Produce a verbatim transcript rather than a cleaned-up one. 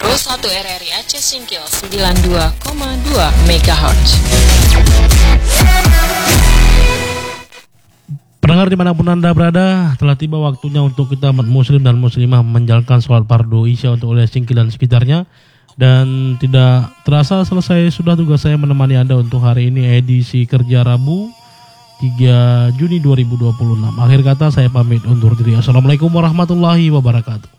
satu R R I Aceh Singkil sembilan puluh dua koma dua megahertz. Pendengar dimanapun Anda berada, telah tiba waktunya untuk kita umat muslim dan muslimah menjalankan sholat fardu isya untuk wilayah Singkil dan sekitarnya. Dan tidak terasa selesai sudah tugas saya menemani Anda untuk hari ini edisi kerja Rabu tiga Juni dua ribu dua puluh enam. Akhir kata saya pamit undur diri. Assalamualaikum warahmatullahi wabarakatuh.